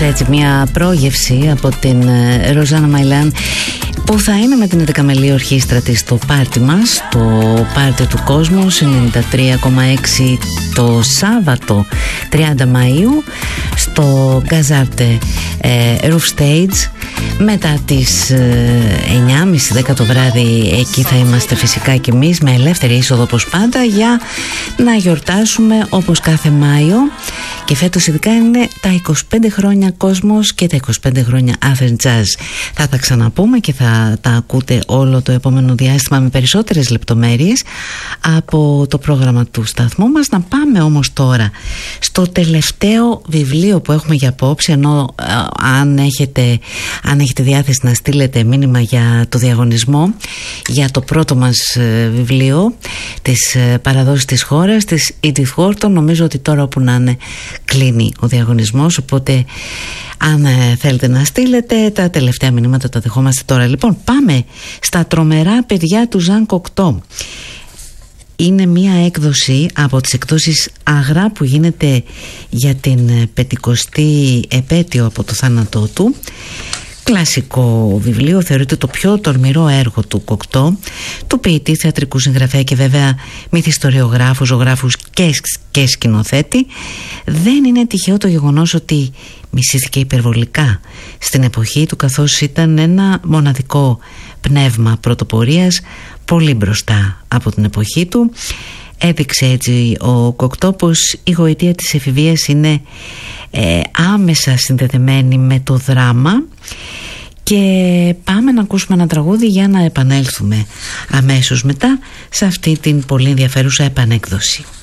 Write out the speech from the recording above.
άκουσα έτσι μια πρόγευση από την Ροζάνα Μαϊλάν, που θα είναι με την 11μελή ορχήστρα της στο πάρτι μας, το πάρτι του κόσμου 93,6 το Σάββατο 30 Μαΐου στο Γκαζάρτε Roof Stage. Μετά τις 9.30-10 το βράδυ εκεί θα είμαστε φυσικά και εμείς, με ελεύθερη είσοδο όπως πάντα, για να γιορτάσουμε όπως κάθε Μάιο. Και φέτος ειδικά είναι τα 25 χρόνια Κόσμος και τα 25 χρόνια Athens Jazz. Θα τα ξαναπούμε και θα τα ακούτε όλο το επόμενο διάστημα με περισσότερες λεπτομέρειες από το πρόγραμμα του σταθμού μας. Να πάμε όμως τώρα στο τελευταίο βιβλίο που έχουμε για απόψε, ενώ αν έχετε διάθεση να στείλετε μήνυμα για το διαγωνισμό, για το πρώτο μας βιβλίο της παραδόσης της χώρας, της Edith Wharton, νομίζω ότι τώρα όπου να είναι κλείνει ο διαγωνισμός, οπότε αν θέλετε να στείλετε, τα τελευταία μηνύματα τα δεχόμαστε τώρα. Λοιπόν, πάμε στα τρομερά παιδιά του Ζαν Κοκτό. Είναι μία έκδοση από τις εκδόσεις Αγρά που γίνεται για την 50η επέτειο από το θάνατό του. Κλασικό βιβλίο, θεωρείται το πιο τολμηρό έργο του Κοκτό, του ποιητή, θεατρικού συγγραφέα και βέβαια μυθιστοριογράφου, ζωγράφου και σκηνοθέτη. Δεν είναι τυχαίο το γεγονός ότι μισήθηκε υπερβολικά στην εποχή του, καθώς ήταν ένα μοναδικό πνεύμα πρωτοπορίας, πολύ μπροστά από την εποχή του. Έδειξε έτσι ο Κοκτό πως η γοητεία της εφηβείας είναι άμεσα συνδεδεμένη με το δράμα. Και πάμε να ακούσουμε ένα τραγούδι για να επανέλθουμε αμέσως μετά σε αυτή την πολύ ενδιαφέρουσα επανέκδοση.